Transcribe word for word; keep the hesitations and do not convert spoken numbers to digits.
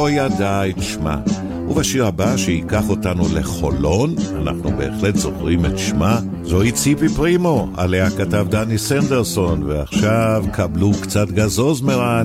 לא ידע את שמה. ובשיר הבא שייקח אותנו לחולון, אנחנו בהחלט זוכרים את שמה, זוהי ציפי פרימו, עליה כתב דני סנדרסון, ועכשיו קבלו קצת גזוז מרן.